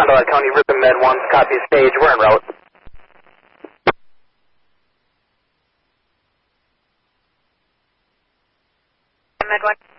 Fond du Lac County, Rhythm Med 1, copy stage, we're en route. Med 1.